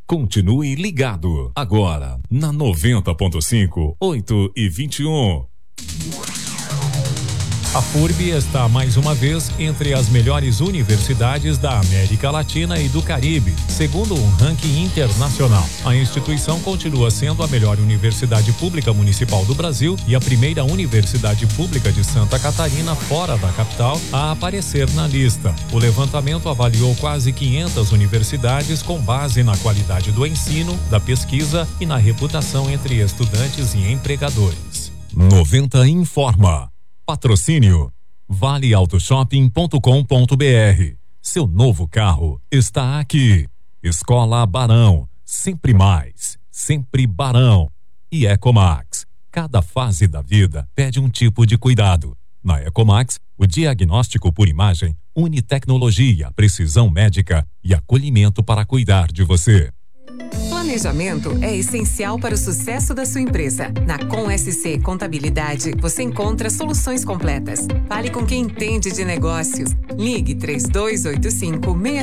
Continue ligado. Agora, na 90.5, 8h21. A FURB está mais uma vez entre as melhores universidades da América Latina e do Caribe, segundo um ranking internacional. A instituição continua sendo a melhor universidade pública municipal do Brasil e a primeira universidade pública de Santa Catarina fora da capital a aparecer na lista. O levantamento avaliou quase 500 universidades com base na qualidade do ensino, da pesquisa e na reputação entre estudantes e empregadores. 90 informa. Patrocínio valeautoshopping.com.br. Seu novo carro está aqui. Escola Barão, sempre mais, sempre Barão. E Ecomax, cada fase da vida pede um tipo de cuidado. Na Ecomax, o diagnóstico por imagem une tecnologia, precisão médica e acolhimento para cuidar de você. Planejamento é essencial para o sucesso da sua empresa. Na Com.SC Contabilidade, você encontra soluções completas. Fale com quem entende de negócios. Ligue 3285